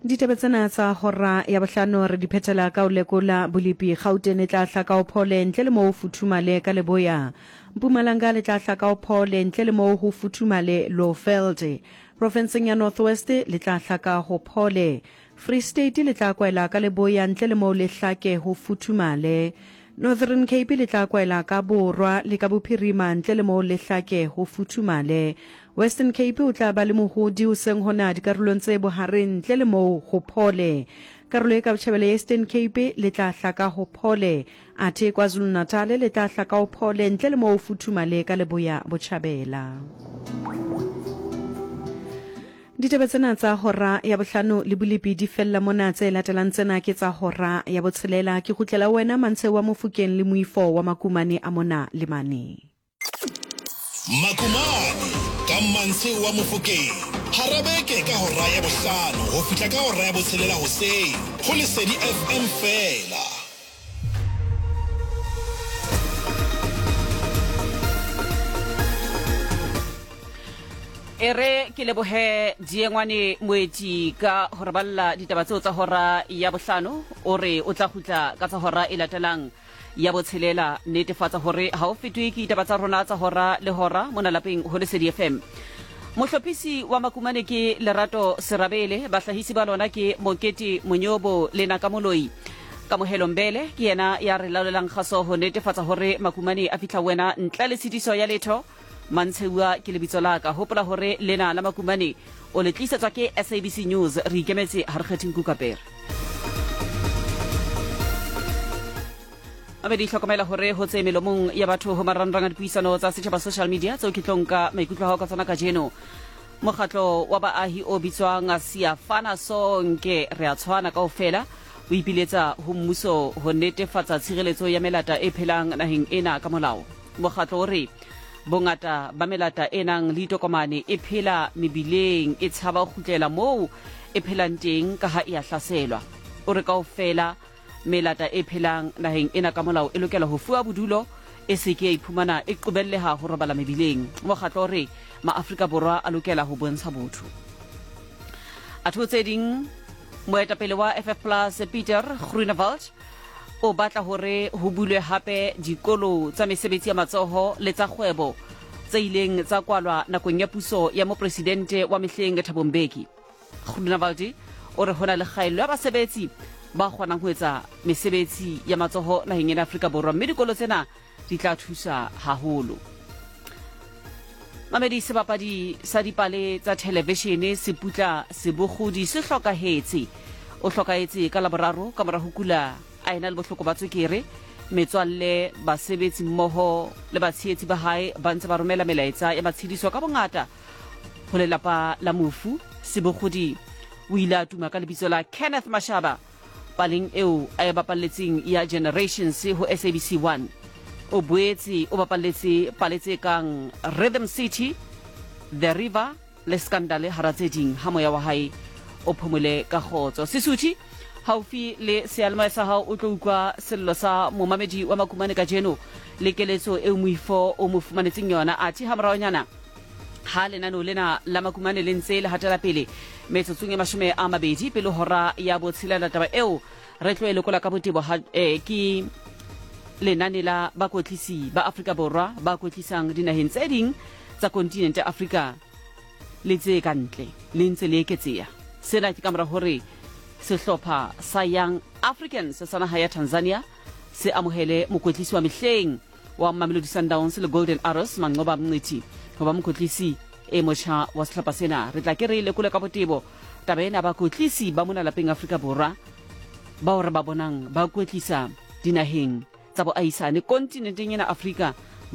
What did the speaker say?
Ditaba tsena tsa hora ya bohlano re di phethela ka o lekola Bolipi Gauteng e tla hlaka o phole ntle le moo futhumale ka Leboya. Mpumalanga le tla hlaka o phole ntle le moo ho futhumale Lowveld. Provinceng ya North West le tla hlaka ho phole. Free State le tla kwaela ka Leboya ntle le moo le hlake ho futhumale. Northern Cape le tla kwaela ka Borwa le ka Bophirima ntle le moo le hlake ho futhumale. Western Cape o tla ba le mohodi o seng hona dikarolong tse bohareng ntle le moo ho phole. Karolo e ka botjhabela Eastern Cape le tla hlaka ho phole. Athe KwaZulu-Natal le tla hlaka ho phole ntle le moo futhumale ka Leboya botjhabela. Ditaba tsena tsa hora ya bohlano le Bolipi di fella mona tse latelang tsena ke tsa hora ya botshelela ke kgutlela wena Mantshe wa Mofokeng le Moifo wa Makumane a mona le mane. Makumane ka Mantshe wa Mofokeng harabeke ka hora ya bohlano ho fihla ka hora ya botshelela hoseng ho Lesedi FM fela. Ere ke lebohe Diengwane Moeti ka hore balla ditaba tseo tsa hora ya bohlano o re o tla khutla ka tsa hora e latelang ya botshelela netefatsa hore ha o fetwe ke ditaba tsa rona tsa hora le hora mona lapeng ho Lesedi FM. Mohlophisi wa Makumane ke Lerato Serabele, bahlahisi ba lona ke Moketi Monyobo le Nakamoloi. Kamohelo Mbele ke yena ya re laolelang kgaso ho netefatsa hore Makumane a fihla wena ntle le sitiso ya letho. Mantshewa ke lebitso la ka hopola hore lena la Makumane o le tlisetswa ke SABC News re ikemetse ha re kgetheng Kukapere. Abedi hlokomela hore ho tse melomong ya batho ho marangrang a dipuisano tsa setjhaba social media tseo ke tlonka maikutlo ha o ka tsona ka jeno. Mokgatlo wa baahi o bitswang Siafana Sonke re a tshwana kaofela o ipiletsa ho mmuso ho netefatsa tshireletso ya melata e phelang naheng ena ka molao. Mokgatlo o re bongata ba melata enang le tokomane e phela mebileng e tshaba khutlela moo e phelang teng ka ha e a hlaselwa. O re kaofela melata e phelang naheng ena ka molao e lokela ho fuwa bodulo e se ke iphumana e qobelleha ho robala mebileng. Mokgatlo re ma-Afrika Borwa a lokela ho bontsha botho. A thotse ding moetapele wa FF Plus Peter Groenewald o batla hore ho bulwe hape dikolo tsa mesebetsi ya matsoho le tsa kgwebo tse ileng tsa kwalwa nakong ya puso ya mopresidente wa Mehleng Thabo Mbeki. Groenewald o re hona le kgaello ya basebetsi ba kgonang ho etsa mesebetsi ya matsoho naheng ya Afrika Borwa mme dikolo tsena di tla thusa haholo. Mamedi sebapadi sa dipale tsa televishene se putla sebogodi se hlokahetse o hlokahetse ka laboraro ka mora ho kula a ena le bohloko ba tswekere metswalle basebetsi mmoho le batshehetsi ba hae ba ntse ba romela melaetsa ya matshidiso ka bongata ho lelapa la mofu. Sebogodi o ile a tuma ka lebitso la Kenneth Mashaba paleng eo a e bapalletseng ya Generations ho SABC 1. O boetse o bapalletse paletse kang Rhythm City, The River le Scandal hara tse ding ha moya wa hae o phomole ka khotso. Sisuthi haufi le sealma sa hao o tlo ukwa sello sa momamedi wa Makumane ka jeno le keletso e Moifo o mo fumanetseng yona athi ha moraonyana ha lenano lena la Makumane le ntse le hatela pele metsotsong e 20 pele hora ya botshelela taba eo re tlo e lekola ka botebo ke lenane la bakwetlisi ba Afrika Borwa ba kwetlisang dinaheng tse ding tsa kontinente ya Afrika le tse kantle le ntse le eketseya. Sena ke kamora hore sehlopha sa Young Africans sa naha ya Tanzania se amohele mokwetlisi wa Mehleng wa Mamelodi Sundowns le Golden Arrows Manqoba Mnqithi ho ba mokwetlisi e motjha wa sehlopha sena. Re tla ke re lekole ka botebo taba ena ba kwetlisi ba mona lapeng Afrika Borwa ba hore ba bonang ba kwetlisa dinaheng tsa boahisane kontinenteng ya Afrika